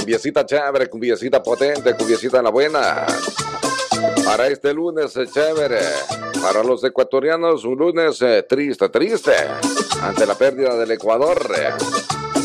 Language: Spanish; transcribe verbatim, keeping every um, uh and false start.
Cumbiecita chévere, cumbiecita potente, cumbiecita en la buena. Para este lunes eh, chévere. Para los ecuatorianos, un lunes eh, triste, triste. Ante la pérdida del Ecuador. Eh.